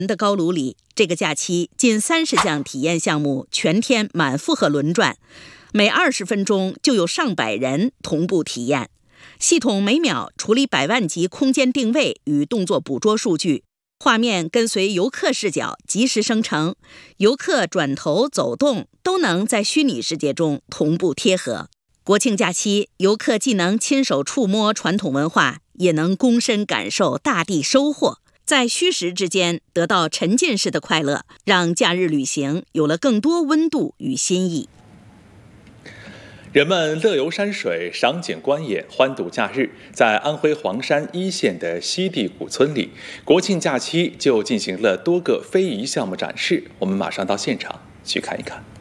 的高炉里，这个假期近30项体验项目全天满负荷轮转，每20分钟就有上百人同步体验。系统每秒处理100万级空间定位与动作捕捉数据，画面跟随游客视角及时生成，游客转头走动都能在虚拟世界中同步贴合。国庆假期，游客既能亲手触摸传统文化，也能躬身感受大地收获，在虚实之间得到沉浸式的快乐，让假日旅行有了更多温度与新意。 人们乐游山水，赏景观野，欢度假日。在安徽黄山一线的西递古村里，国庆假期就进行了多个非遗项目展示。我们马上到现场去看一看。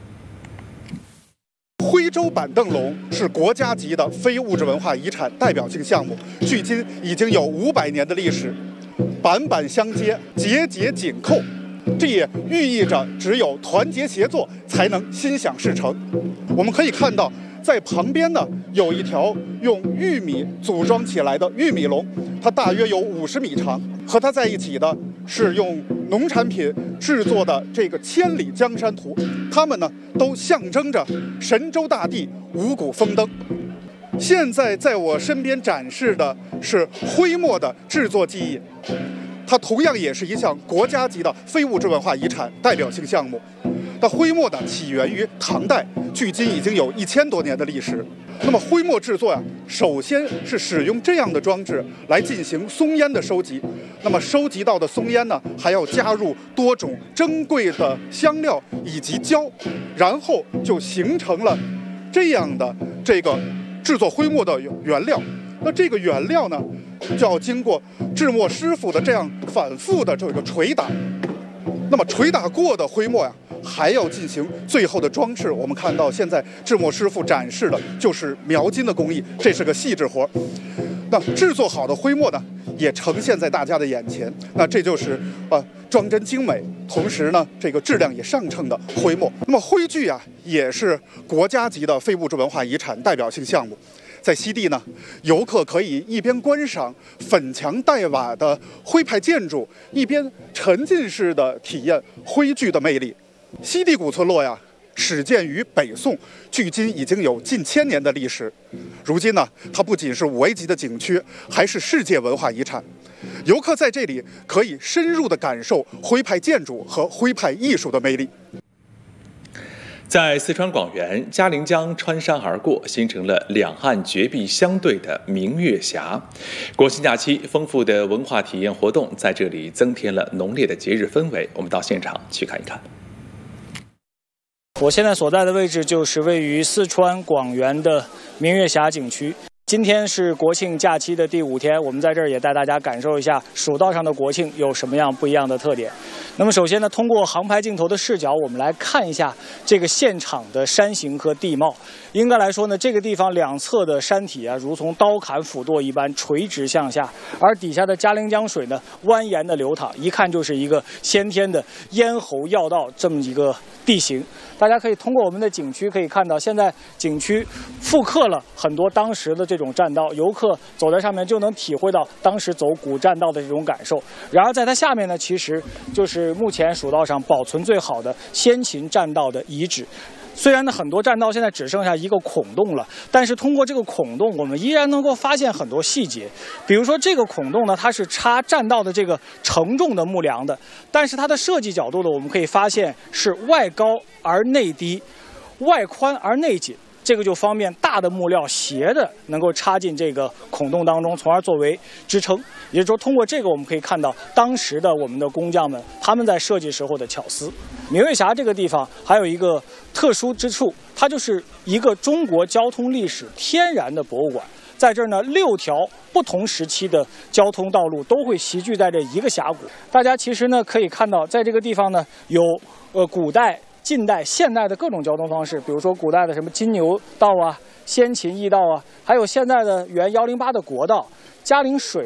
徽州板凳龙是国家级的非物质文化遗产代表性项目，距今已经有500年的历史，板板相接，节节紧扣。这也寓意着只有团结协作，才能心想事成。我们可以看到，在旁边呢有一条用玉米组装起来的玉米龙，它大约有50米长。和它在一起的是用农产品制作的这个千里江山图，它们呢都象征着神州大地五谷丰登。现在在我身边展示的是徽墨的制作技艺，它同样也是一项国家级的非物质文化遗产代表性项目。那徽墨呢，起源于唐代，距今已经有1000多年的历史。那么徽墨制作首先是使用这样的装置来进行松烟的收集。那么收集到的松烟呢，还要加入多种珍贵的香料以及胶，然后就形成了这样的这个制作徽墨的原料。那这个原料呢，就要经过制墨师傅的这样反复的这个捶打。那么捶打过的徽墨还要进行最后的装饰。我们看到现在制墨师傅展示的就是描金的工艺，这是个细致活。那制作好的徽墨呢，也呈现在大家的眼前。那这就是装帧精美，同时呢这个质量也上乘的徽墨。那么徽剧也是国家级的非物质文化遗产代表性项目。在西递呢，游客可以一边观赏粉墙黛瓦的徽派建筑，一边沉浸式的体验徽剧的魅力。西递古村落始建于北宋，距今已经有近1000年的历史。如今呢，它不仅是5A级的景区，还是世界文化遗产。游客在这里可以深入地感受徽派建筑和徽派艺术的魅力。 在四川广元，嘉陵江穿山而过，形成了两岸绝壁相对的明月峡。国庆假期，丰富的文化体验活动在这里增添了浓烈的节日氛围。我们到现场去看一看。 我现在所在的位置就是位于四川广元的明月峡景区。今天是国庆假期的第5天，我们在这儿也带大家感受一下蜀道上的国庆有什么样不一样的特点。那么首先呢，通过航拍镜头的视角，我们来看一下这个现场的山形和地貌。应该来说呢，这个地方两侧的山体如同刀砍斧剁一般垂直向下，而底下的嘉陵江水呢蜿蜒的流淌，一看就是一个先天的咽喉要道这么一个地形。大家可以通过我们的景区可以看到，现在景区复刻了很多当时的这种栈道，游客走在上面就能体会到当时走古栈道的这种感受。然而在它下面呢，其实就是目前蜀道上保存最好的先秦栈道的遗址。虽然呢，很多栈道现在只剩下一个孔洞了，但是通过这个孔洞，我们依然能够发现很多细节。比如说这个孔洞呢，它是插栈道的这个承重的木梁的，但是它的设计角度呢，我们可以发现是外高而内低，外宽而内紧。这个就方便大的木料斜的能够插进这个孔洞当中，从而作为支撑。也就是说，通过这个我们可以看到当时的我们的工匠们他们在设计时候的巧思。明月峡这个地方还有一个特殊之处，它就是一个中国交通历史天然的博物馆。在这儿呢，6条不同时期的交通道路都会齐聚在这一个峡谷。大家其实呢可以看到，在这个地方呢有古代、近代、现代的各种交通方式，比如说古代的什么金牛道先秦驿道还有现在的原108的国道、嘉陵水道，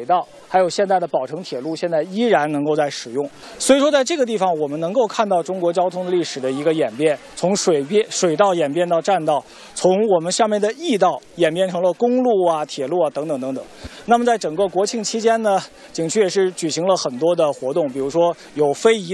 还有现在的宝成铁路，现在依然能够在使用。所以说，在这个地方，我们能够看到中国交通历史的一个演变，从水道演变到站道，从我们下面的驿道演变成了公路啊、铁路啊等等等等。那么在整个国庆期间呢，景区也是举行了很多的活动，比如说有非遗